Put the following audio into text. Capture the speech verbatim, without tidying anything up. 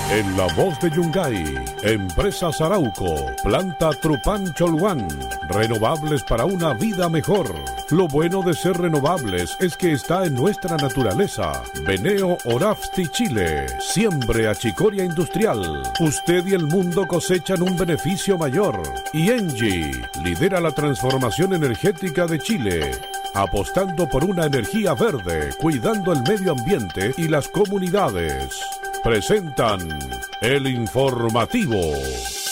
En la voz de Yungay, Empresas Arauco, Planta Trupán Cholguán, renovables para una vida mejor. Lo bueno de ser renovables es que está en nuestra naturaleza. Beneo Orafsti Chile, siempre achicoria industrial. Usted y el mundo cosechan un beneficio mayor. Y Engie lidera la transformación energética de Chile, apostando por una energía verde, cuidando el medio ambiente y las comunidades. Presentan el informativo.